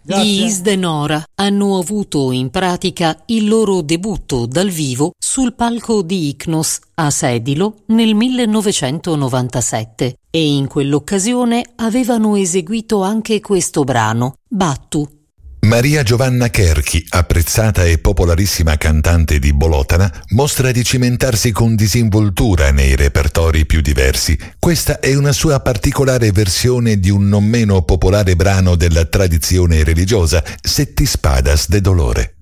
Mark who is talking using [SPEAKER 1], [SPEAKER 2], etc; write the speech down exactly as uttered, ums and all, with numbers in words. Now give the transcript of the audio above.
[SPEAKER 1] Grazie.
[SPEAKER 2] Gli Isdenora hanno avuto in pratica il loro debutto dal vivo sul palco di Iknos a Sedilo nel millenovecentonovantasette e in quell'occasione avevano eseguito anche questo brano, Battu.
[SPEAKER 3] Maria Giovanna Cherchi, apprezzata e popolarissima cantante di Bolotana, mostra di cimentarsi con disinvoltura nei repertori più diversi. Questa è una sua particolare versione di un non meno popolare brano della tradizione religiosa, Setti Spadas de Dolore.